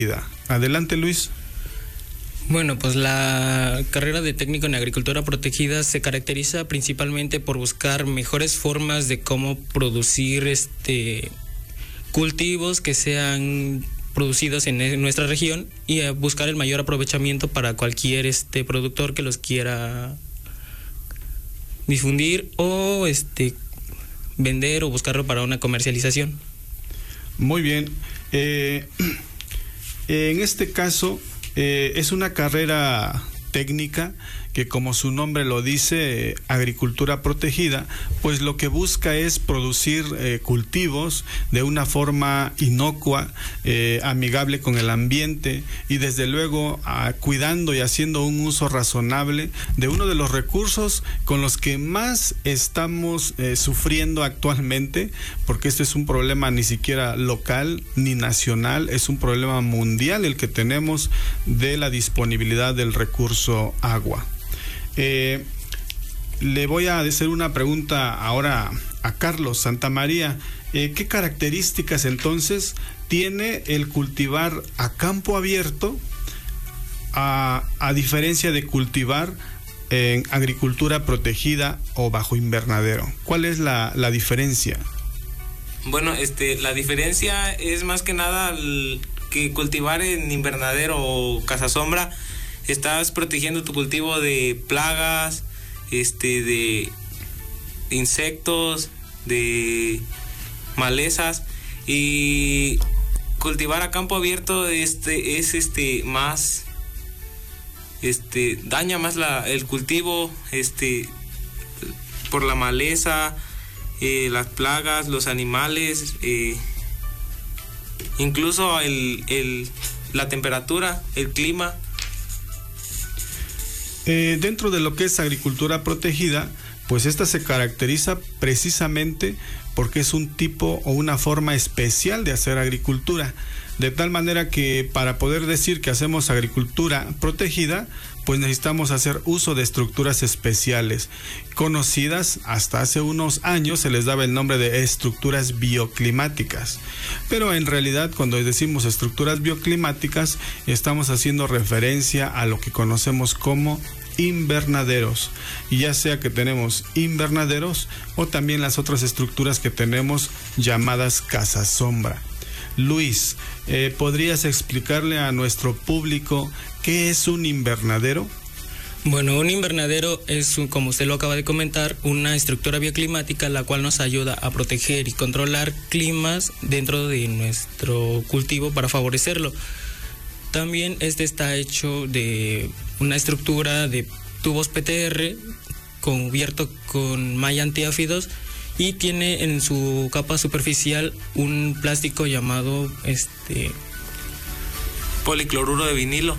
Adelante, Luis. Bueno, pues la carrera de técnico en agricultura protegida se caracteriza principalmente por buscar mejores formas de cómo producir cultivos que sean producidos en nuestra región y buscar el mayor aprovechamiento para cualquier productor que los quiera difundir o vender o buscarlo para una comercialización. Muy bien. En este caso es una carrera técnica que, como su nombre lo dice, agricultura protegida, pues lo que busca es producir cultivos de una forma inocua, amigable con el ambiente y desde luego cuidando y haciendo un uso razonable de uno de los recursos con los que más estamos sufriendo actualmente, porque este es un problema ni siquiera local ni nacional, es un problema mundial el que tenemos de la disponibilidad del recurso agua. Le voy a hacer una pregunta ahora a Carlos Santamaría. ¿Qué características entonces tiene el cultivar a campo abierto a diferencia de cultivar en agricultura protegida o bajo invernadero? ¿Cuál es la diferencia? Bueno, la diferencia es más que nada que cultivar en invernadero o casa sombra. Estás protegiendo tu cultivo de plagas, de insectos, de malezas, y cultivar a campo abierto más daña más el cultivo por la maleza, las plagas, los animales, incluso la temperatura, el clima. Dentro de lo que es agricultura protegida, pues esta se caracteriza precisamente porque es un tipo o una forma especial de hacer agricultura, de tal manera que para poder decir que hacemos agricultura protegida, pues necesitamos hacer uso de estructuras especiales, conocidas hasta hace unos años se les daba el nombre de estructuras bioclimáticas, pero en realidad cuando decimos estructuras bioclimáticas estamos haciendo referencia a lo que conocemos como invernaderos, y ya sea que tenemos invernaderos o también las otras estructuras que tenemos llamadas casa sombra. Luis, ¿podrías explicarle a nuestro público qué es un invernadero? Bueno, un invernadero es, como usted lo acaba de comentar, una estructura bioclimática la cual nos ayuda a proteger y controlar climas dentro de nuestro cultivo para favorecerlo. También está hecho de una estructura de tubos PTR cubierto con malla antiáfidos y tiene en su capa superficial un plástico llamado policloruro de vinilo.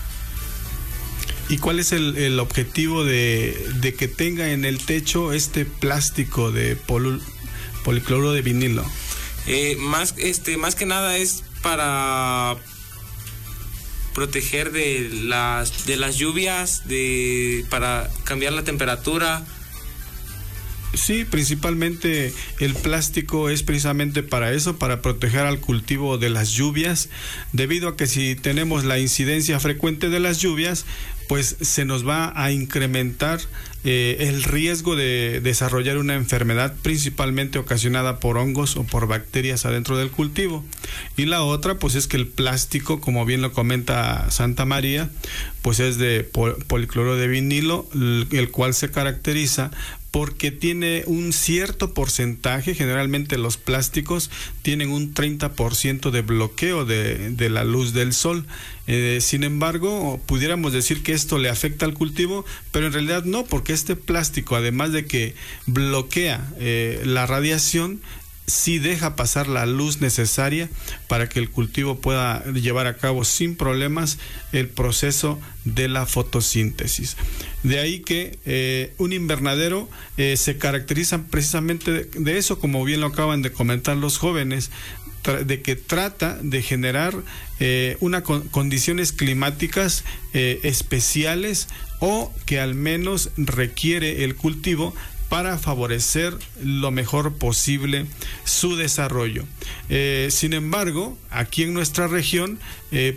¿Y cuál es el objetivo de que tenga en el techo este plástico de policloruro de vinilo? Más que nada es para proteger de las lluvias, para cambiar la temperatura. Sí, principalmente el plástico es precisamente para eso, para proteger al cultivo de las lluvias, debido a que si tenemos la incidencia frecuente de las lluvias, pues se nos va a incrementar el riesgo de desarrollar una enfermedad principalmente ocasionada por hongos o por bacterias adentro del cultivo. Y la otra pues es que el plástico, como bien lo comenta Santamaría, pues es de policloruro de vinilo, el cual se caracteriza porque tiene un cierto porcentaje, generalmente los plásticos tienen un 30% de bloqueo de la luz del sol. Sin embargo, pudiéramos decir que esto le afecta al cultivo, pero en realidad no, porque este plástico, además de que bloquea la radiación, sí deja pasar la luz necesaria para que el cultivo pueda llevar a cabo sin problemas el proceso de la fotosíntesis. De ahí que un invernadero se caracteriza precisamente de eso, como bien lo acaban de comentar los jóvenes, de que trata de generar condiciones climáticas especiales, o que al menos requiere el cultivo para favorecer lo mejor posible su desarrollo. Sin embargo, aquí en nuestra región